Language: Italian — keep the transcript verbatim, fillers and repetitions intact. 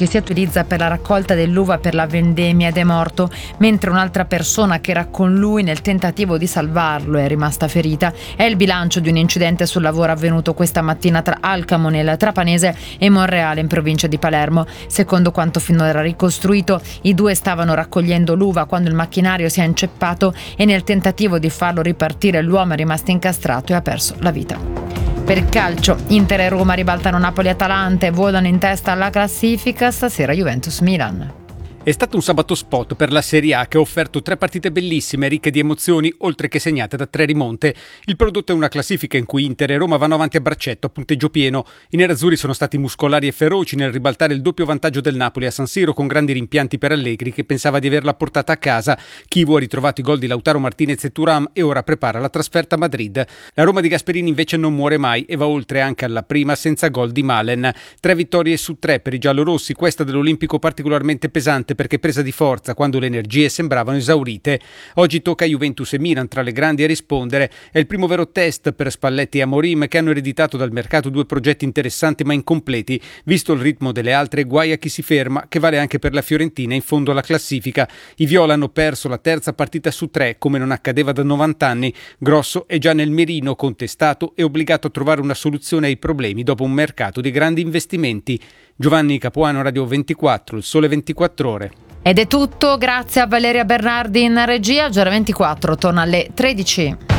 che si utilizza per la raccolta dell'uva per la vendemmia ed è morto, mentre un'altra persona che era con lui nel tentativo di salvarlo è rimasta ferita. È il bilancio di un incidente sul lavoro avvenuto questa mattina tra Alcamo nel Trapanese e Monreale in provincia di Palermo. Secondo quanto finora ricostruito, i due stavano raccogliendo l'uva quando il macchinario si è inceppato e nel tentativo di farlo ripartire l'uomo è rimasto incastrato e ha perso la vita. Per il calcio, Inter e Roma ribaltano Napoli-Atalanta e volano in testa alla classifica, stasera Juventus-Milan. È stato un sabato spot per la Serie A che ha offerto tre partite bellissime, ricche di emozioni, oltre che segnate da tre rimonte. Il prodotto è una classifica in cui Inter e Roma vanno avanti a braccetto, a punteggio pieno. I nerazzurri sono stati muscolari e feroci nel ribaltare il doppio vantaggio del Napoli a San Siro con grandi rimpianti per Allegri che pensava di averla portata a casa. Chievo ha ritrovato i gol di Lautaro Martinez e Thuram e ora prepara la trasferta a Madrid. La Roma di Gasperini invece non muore mai e va oltre anche alla prima senza gol di Malen. Tre vittorie su tre per i giallorossi, questa dell'Olimpico particolarmente pesante perché presa di forza quando le energie sembravano esaurite. Oggi tocca a Juventus e Milan tra le grandi a rispondere. È il primo vero test per Spalletti e Amorim che hanno ereditato dal mercato due progetti interessanti ma incompleti. Visto il ritmo delle altre, guai a chi si ferma, che vale anche per la Fiorentina in fondo alla classifica. I viola hanno perso la terza partita su tre come non accadeva da novanta anni. Grosso è già nel mirino, contestato e obbligato a trovare una soluzione ai problemi dopo un mercato di grandi investimenti. Giovanni Capuano, Radio ventiquattro, il Sole ventiquattro Ore. Ed è tutto, grazie a Valeria Bernardi in regia. Giorno ventiquattro torna alle tredici.